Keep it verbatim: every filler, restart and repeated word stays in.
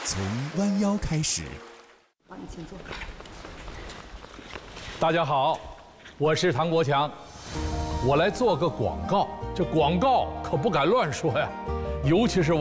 从弯腰开始。 好，你请坐。 大家好，我是唐国强，我来做个广告。这广告可不敢乱说呀，尤其是。